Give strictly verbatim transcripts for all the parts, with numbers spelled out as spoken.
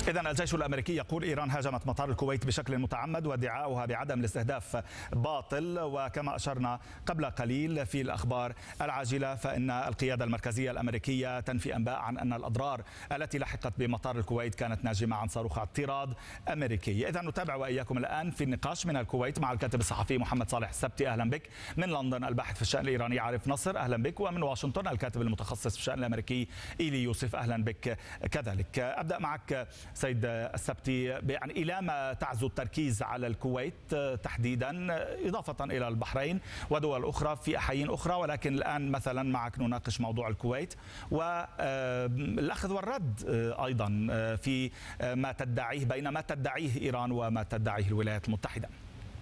إذن الجيش الأمريكي يقول إيران هاجمت مطار الكويت بشكل متعمد وادعاؤها بعدم الاستهداف باطل. وكما أشرنا قبل قليل في الأخبار العاجلة فإن القيادة المركزية الأمريكية تنفي أنباء عن أن الأضرار التي لحقت بمطار الكويت كانت ناجمة عن صاروخ اعتراض أمريكي. إذن نتابع وإياكم الآن في النقاش من الكويت مع الكاتب الصحفي محمد صالح السبتي. أهلا بك. من لندن الباحث في الشأن الإيراني عارف نصر. أهلا بك. ومن واشنطن الكاتب المتخصص في الشأن الأمريكي إيلي يوسف. أهلا بك كذلك. أبدأ معك سيد السبتي، يعني إلى ما تعزو التركيز على الكويت تحديدا إضافة إلى البحرين ودول أخرى في أحايين أخرى، ولكن الآن مثلا معك نناقش موضوع الكويت والأخذ والرد أيضا في ما تدعيه بين ما تدعيه إيران وما تدعيه الولايات المتحدة.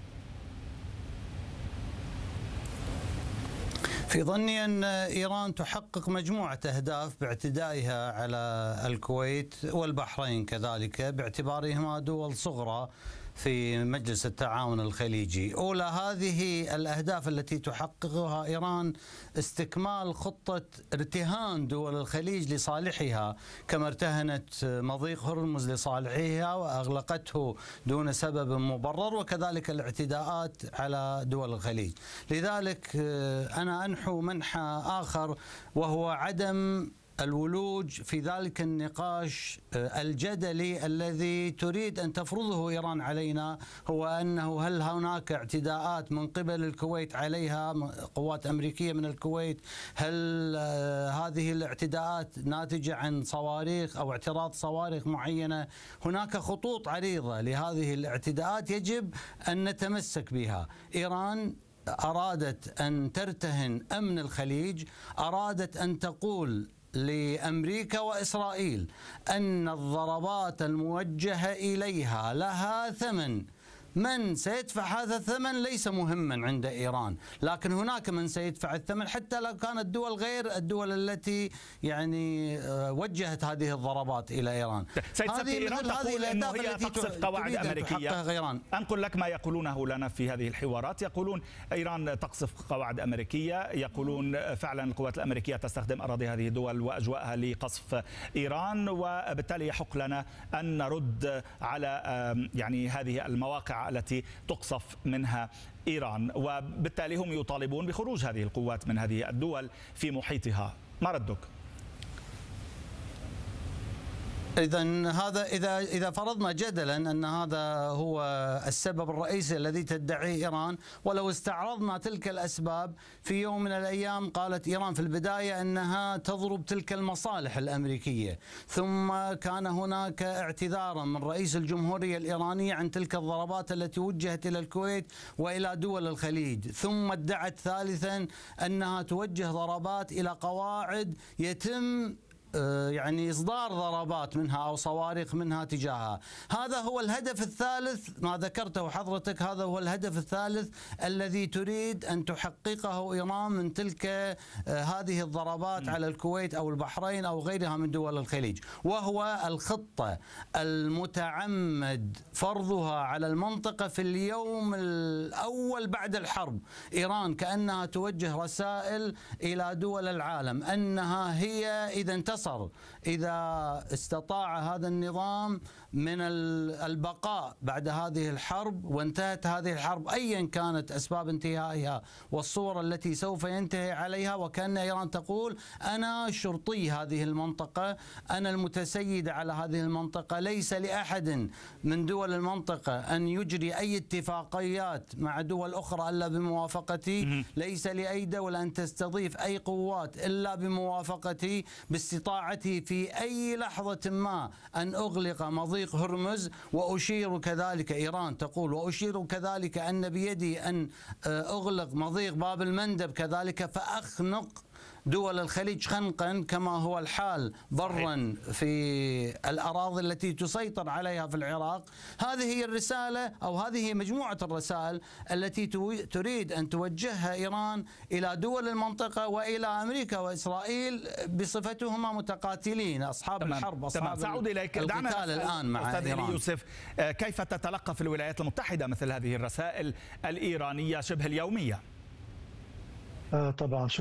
في ظني أن إيران تحقق مجموعة أهداف باعتدائها على الكويت والبحرين كذلك، باعتبارهما دول صغرى في مجلس التعاون الخليجي. أولى هذه الأهداف التي تحققها إيران استكمال خطة ارتهان دول الخليج لصالحها، كما ارتهنت مضيق هرمز لصالحها وأغلقته دون سبب مبرر، وكذلك الاعتداءات على دول الخليج. لذلك أنا أنحو منحى آخر، وهو عدم الولوج في ذلك النقاش الجدلي الذي تريد أن تفرضه إيران علينا، هو أنه هل هناك اعتداءات من قبل الكويت عليها، قوات أمريكية من الكويت، هل هذه الاعتداءات ناتجة عن صواريخ أو اعتراض صواريخ معينة. هناك خطوط عريضة لهذه الاعتداءات يجب أن نتمسك بها. إيران أرادت أن ترتهن أمن الخليج، أرادت أن تقول لأمريكا وإسرائيل أن الضربات الموجهة إليها لها ثمن. من سيدفع هذا الثمن ليس مهما عند إيران، لكن هناك من سيدفع الثمن حتى لو كانت دول غير الدول التي يعني وجهت هذه الضربات إلى إيران. سيد سبتي، إيران تقول أنه هي تقصف قواعد أمريكية. أنقل لك ما يقولونه لنا في هذه الحوارات. يقولون إيران تقصف قواعد أمريكية، يقولون فعلا القوات الأمريكية تستخدم أراضي هذه الدول وأجواءها لقصف إيران، وبالتالي يحق لنا أن نرد على يعني هذه المواقع التي تقصف منها إيران، وبالتالي هم يطالبون بخروج هذه القوات من هذه الدول في محيطها. ما ردك؟ إذا هذا إذا إذا فرضنا جدلا أن هذا هو السبب الرئيسي الذي تدعيه إيران، ولو استعرضنا تلك الأسباب، في يوم من الأيام قالت إيران في البداية أنها تضرب تلك المصالح الأمريكية، ثم كان هناك اعتذارا من رئيس الجمهورية الإيرانية عن تلك الضربات التي وجهت إلى الكويت وإلى دول الخليج، ثم ادعت ثالثا أنها توجه ضربات إلى قواعد يتم يعني إصدار ضربات منها أو صواريخ منها تجاهها. هذا هو الهدف الثالث ما ذكرته حضرتك، هذا هو الهدف الثالث الذي تريد أن تحققه إيران من تلك هذه الضربات على الكويت أو البحرين أو غيرها من دول الخليج، وهو الخطة المتعمد فرضها على المنطقة في اليوم الأول بعد الحرب. إيران كأنها توجه رسائل إلى دول العالم أنها هي إذا انتصر، إذا استطاع هذا النظام من البقاء بعد هذه الحرب وانتهت هذه الحرب أيا كانت أسباب انتهائها والصور التي سوف ينتهي عليها، وكأن إيران تقول أنا شرطي هذه المنطقة، أنا المتسيد على هذه المنطقة، ليس لأحد من دول المنطقة أن يجري أي اتفاقيات مع دول أخرى إلا بموافقتي، ليس لأي دولة أن تستضيف أي قوات إلا بموافقتي، باستطاعتي في أي لحظة ما أن أغلق مضيق هرمز، وأشير كذلك إيران تقول وأشير كذلك أن بيدي أن أغلق مضيق باب المندب كذلك، فأخنق دول الخليج خنقا كما هو الحال برا في الأراضي التي تسيطر عليها في العراق. هذه هي الرسالة أو هذه هي مجموعة الرسائل التي تريد أن توجهها إيران إلى دول المنطقة وإلى أمريكا وإسرائيل بصفتهما متقاتلين أصحاب تمام. الحرب أصحاب تمام. سأعود إليك. القتال الآن مع إيران. يوسف، كيف تتلقى في الولايات المتحدة مثل هذه الرسائل الإيرانية شبه اليومية؟ آه طبعا